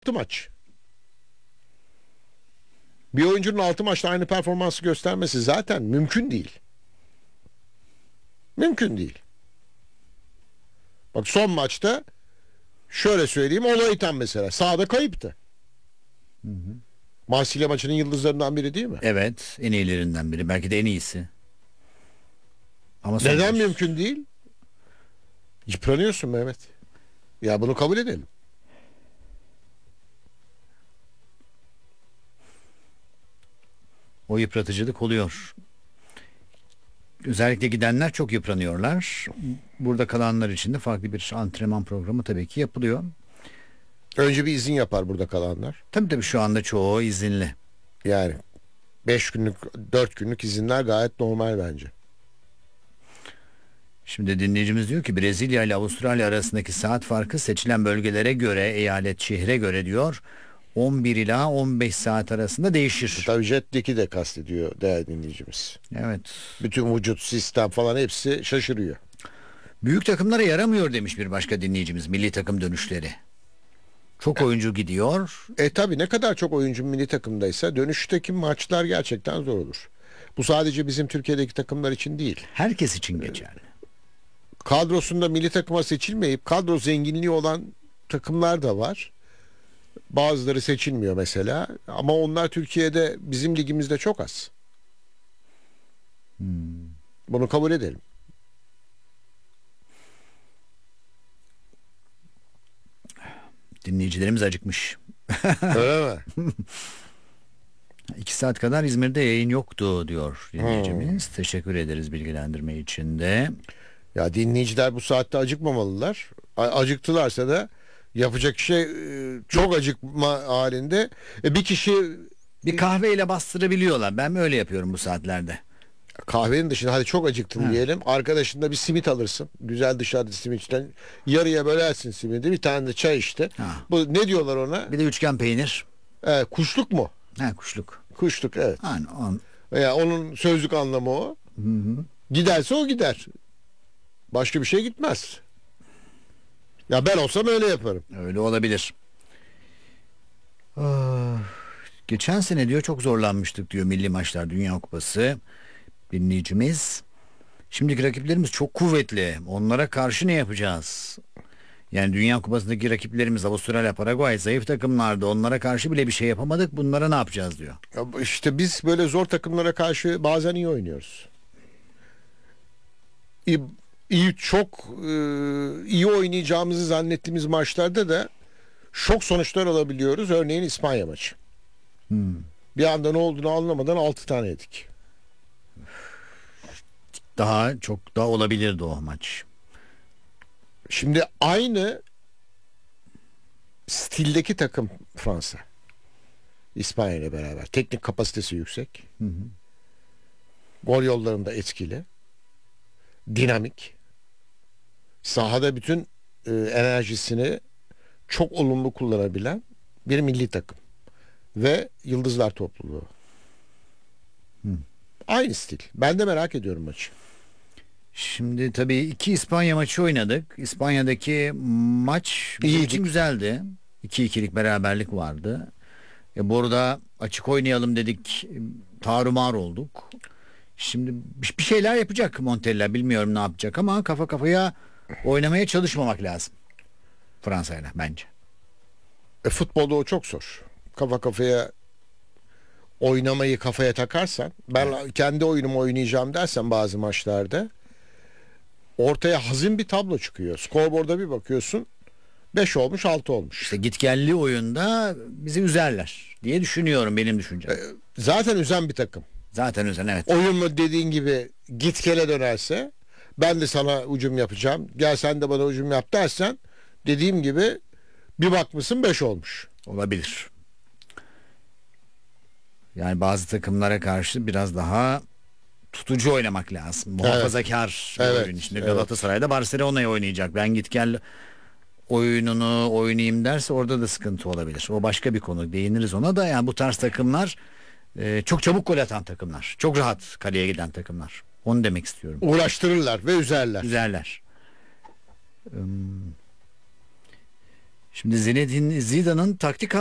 6 maç. Bir oyuncunun 6 maçta aynı performansı göstermesi zaten mümkün değil. Mümkün değil. Bak son maçta şöyle söyleyeyim, Olaytan mesela sahada kayıptı. Marsilya maçının yıldızlarından biri değil mi? Evet, en iyilerinden biri. Belki de en iyisi. Ama Neden mümkün değil? Yıpranıyorsun Mehmet. Ya bunu kabul edelim. o yıpratıcılık oluyor. Özellikle gidenler çok yıpranıyorlar. Burada kalanlar için de farklı bir antrenman programı tabii ki yapılıyor. Önce bir izin yapar burada kalanlar. Tabii şu anda çoğu izinli. Yani 5 günlük 4 günlük izinler gayet normal bence. Şimdi dinleyicimiz diyor ki Brezilya ile Avustralya arasındaki saat farkı seçilen bölgelere göre, eyalet, şehre göre diyor 11 ila 15 saat arasında değişir. Tabii jet lag'i de kastediyor değerli dinleyicimiz. Evet. Bütün vücut sistem falan hepsi şaşırıyor. Büyük takımlara yaramıyor demiş bir başka dinleyicimiz, milli takım dönüşleri. Çok oyuncu gidiyor. Tabii ne kadar çok oyuncu milli takımdaysa dönüşteki maçlar gerçekten zor olur. Bu sadece bizim Türkiye'deki takımlar için değil. Herkes için geçerli. Kadrosunda milli takıma seçilmeyip kadro zenginliği olan takımlar da var. Bazıları seçilmiyor mesela. Ama onlar Türkiye'de bizim ligimizde çok az. Bunu kabul edelim. Dinleyicilerimiz acıkmış. Öyle mi? 2 saat kadar İzmir'de yayın yoktu diyor dinleyicimiz. Teşekkür ederiz bilgilendirme için de. Ya dinleyiciler bu saatte acıkmamalılar. Acıktılarsa da yapacak şey çok acıkma halinde. Bir kişi Bir kahveyle bastırabiliyorlar. Ben öyle yapıyorum bu saatlerde. kahvenin dışında hadi çok acıktın diyelim. Arkadaşında bir simit alırsın. Güzel dışarıda simitçiden. Yarıya bölersin simidi. Bir tane de çay işte. Bu ne diyorlar ona? Bir de üçgen peynir. Kuşluk mu? Kuşluk. Kuşluk evet. Yani Veya onun sözlük anlamı o. Giderse o gider. Başka bir şey gitmez. Ya ben olsam öyle yaparım. öyle olabilir. Geçen sene diyor çok zorlanmıştık diyor milli maçlar, Dünya Kupası dinleyicimiz. Şimdiki rakiplerimiz çok kuvvetli. Onlara karşı ne yapacağız? Yani Dünya Kupası'ndaki rakiplerimiz Avustralya, Paraguay zayıf takımlardı. Onlara karşı bile bir şey yapamadık. Bunlara ne yapacağız diyor. Ya İşte biz böyle zor takımlara karşı bazen iyi oynuyoruz. Çok iyi oynayacağımızı zannettiğimiz maçlarda da şok sonuçlar alabiliyoruz. Örneğin İspanya maçı. Bir anda ne olduğunu anlamadan 6 tane yedik. Daha çok da olabilirdi o maç. Şimdi aynı stildeki takım Fransa. İspanya ile beraber. Teknik kapasitesi yüksek. Gol yollarında etkili. Dinamik. Sahada bütün enerjisini çok olumlu kullanabilen bir milli takım. Ve yıldızlar topluluğu. Aynı stil. Ben de merak ediyorum maçı. Şimdi tabii 2 İspanya maçı oynadık. İspanya'daki maç bizim için güzeldi. 2-2'lik beraberlik vardı. Burada açık oynayalım dedik. Tarumar olduk. Şimdi bir şeyler yapacak Montella. Bilmiyorum ne yapacak ama kafa kafaya oynamaya çalışmamak lazım. Fransa'yla bence. Futbolda o çok zor. Kafa kafaya oynamayı kafaya takarsan, ben kendi oyunumu oynayacağım dersen bazı maçlarda ortaya hazin bir tablo çıkıyor. Skorboarda bir bakıyorsun 5 olmuş 6 olmuş. İşte gitgelli oyunda bizi üzerler diye düşünüyorum, benim düşüncem. Zaten üzen bir takım. Zaten üzen, evet. Oyun dediğin gibi git dönerse, ben de sana hücum yapacağım, gel sen de bana hücum yap dersen, dediğim gibi bir bakmışsın 5 olmuş. Olabilir. Yani bazı takımlara karşı biraz daha tutucu oynamak lazım. Muhafazakar bir oyun. Şimdi Galatasaray'da Barcelona'yı oynayacak. Ben git gel oyununu oynayayım derse orada da sıkıntı olabilir. O başka bir konu. Değiniriz ona da. Yani bu tarz takımlar çok çabuk gol atan takımlar. Çok rahat kaleye giden takımlar. Onu demek istiyorum. Uğraştırırlar ve üzerler. Üzerler. Şimdi Zinedine Zidane'ın taktik